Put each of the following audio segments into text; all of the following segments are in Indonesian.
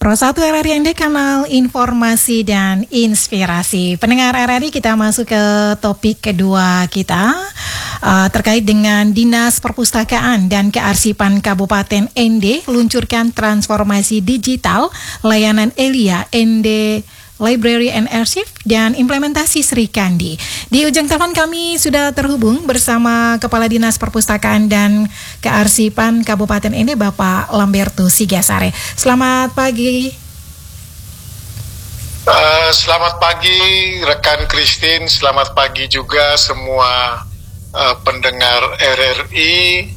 Pro 1 RRI ND, kanal informasi dan inspirasi. Pendengar RRI, kita masuk ke topik kedua kita terkait dengan Dinas Perpustakaan dan Kearsipan Kabupaten ND luncurkan transformasi digital layanan Elia ND Library and Archive dan implementasi Sri Kandi. Di ujung telepon kami sudah terhubung bersama Kepala Dinas Perpustakaan dan Kearsipan Kabupaten ND, Bapak Lamberto Sigasare. Selamat pagi. Selamat pagi rekan Christine, selamat pagi juga semua pendengar RRI.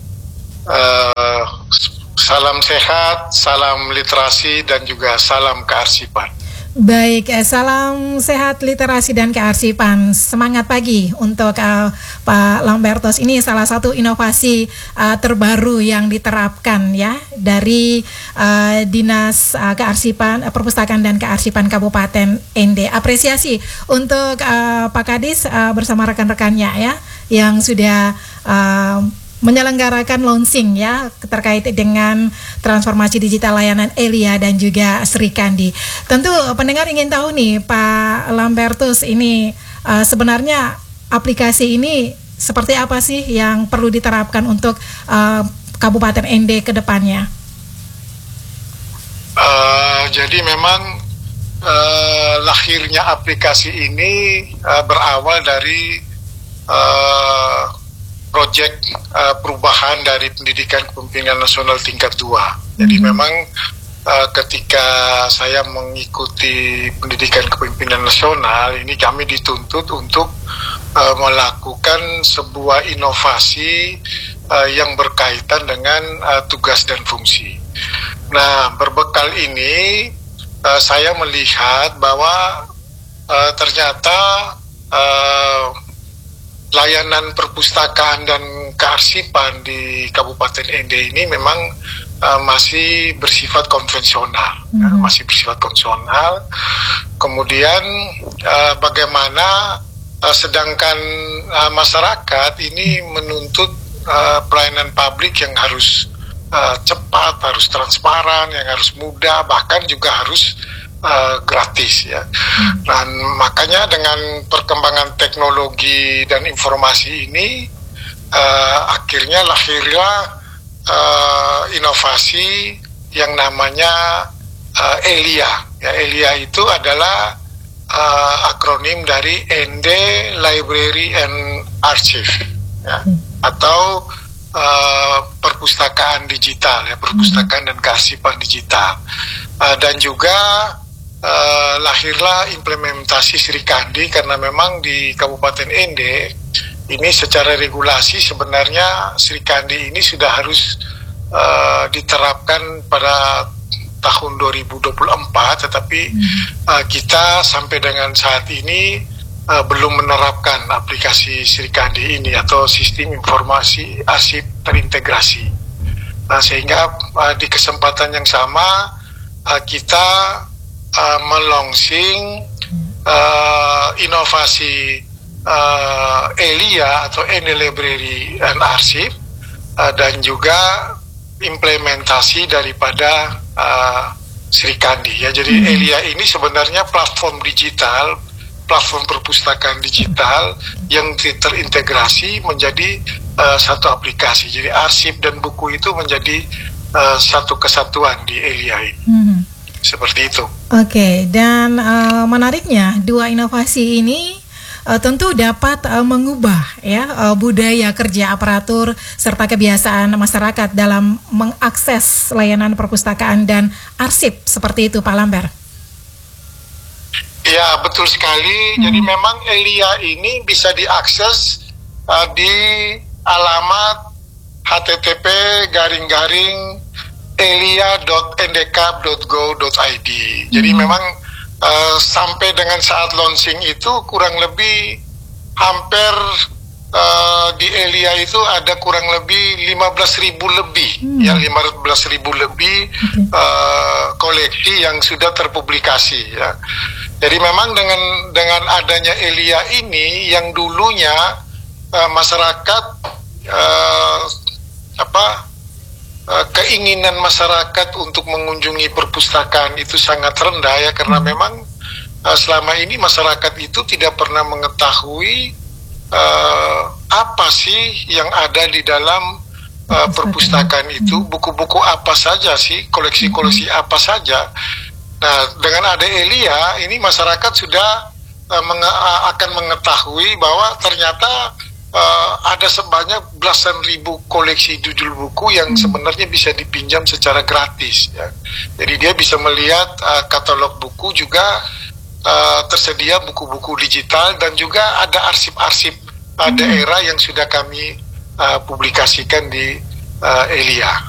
Salam sehat, salam literasi dan juga salam kearsipan. Baik, salam sehat, literasi, dan kearsipan. Semangat pagi untuk Pak Lambertos. Ini salah satu inovasi terbaru yang diterapkan ya dari Dinas Kearsipan, Perpustakaan dan Kearsipan Kabupaten ND. Apresiasi untuk Pak Kadis bersama rekan-rekannya ya yang sudah menyelenggarakan launching ya terkait dengan transformasi digital layanan Elia dan juga Sri Kandi. Tentu pendengar ingin tahu nih Pak Lambertus, ini sebenarnya aplikasi ini seperti apa sih yang perlu diterapkan untuk Kabupaten ND ke depannya? Jadi memang lahirnya aplikasi ini berawal dari proyek perubahan dari pendidikan kepemimpinan nasional tingkat 2. Jadi memang ketika saya mengikuti pendidikan kepemimpinan nasional ini, kami dituntut untuk melakukan sebuah inovasi yang berkaitan dengan tugas dan fungsi. Nah, berbekal ini saya melihat bahwa ternyata layanan perpustakaan dan kearsipan di Kabupaten ND ini memang masih bersifat konvensional, masih bersifat konvensional. Kemudian bagaimana sedangkan masyarakat ini menuntut pelayanan publik yang harus cepat, harus transparan, yang harus mudah, bahkan juga harus gratis ya. Dan makanya dengan perkembangan teknologi dan informasi ini akhirnya lahirlah inovasi yang namanya Elia. Ya, Elia itu adalah akronim dari ND Library and Archive ya, atau perpustakaan digital ya, perpustakaan dan kearsipan digital. Dan juga lahirlah implementasi Sri Kandi, karena memang di Kabupaten ND ini secara regulasi sebenarnya Sri Kandi ini sudah harus diterapkan pada tahun 2024, tetapi kita sampai dengan saat ini belum menerapkan aplikasi Sri Kandi ini atau sistem informasi arsip terintegrasi. Sehingga di kesempatan yang sama kita melaunching inovasi Elia atau ND Library and Archive dan juga implementasi daripada Sri Kandi ya. Jadi Elia ini sebenarnya platform digital, platform perpustakaan digital yang terintegrasi menjadi satu aplikasi. Jadi arsip dan buku itu menjadi satu kesatuan di Elia ini. Seperti itu. Oke, dan menariknya dua inovasi ini tentu dapat mengubah ya budaya kerja aparatur serta kebiasaan masyarakat dalam mengakses layanan perpustakaan dan arsip, seperti itu Pak Lambert. Ya, betul sekali. Jadi memang Elia ini bisa diakses di alamat http://elia.ndkap.go.id. Jadi memang sampai dengan saat launching itu kurang lebih hampir di Elia itu ada kurang lebih 15.000 lebih ya, 15.000 lebih koleksi yang sudah terpublikasi ya. Jadi memang dengan adanya Elia ini yang dulunya masyarakat keinginan masyarakat untuk mengunjungi perpustakaan itu sangat rendah ya, karena memang selama ini masyarakat itu tidak pernah mengetahui apa sih yang ada di dalam perpustakaan itu, buku-buku apa saja sih, koleksi-koleksi apa saja. Nah, dengan ada Elia ini masyarakat sudah akan mengetahui bahwa ternyata ada sebanyak belasan ribu koleksi judul buku yang sebenarnya bisa dipinjam secara gratis ya. Jadi dia bisa melihat katalog buku, juga tersedia buku-buku digital, dan juga ada arsip-arsip daerah yang sudah kami publikasikan di Elia.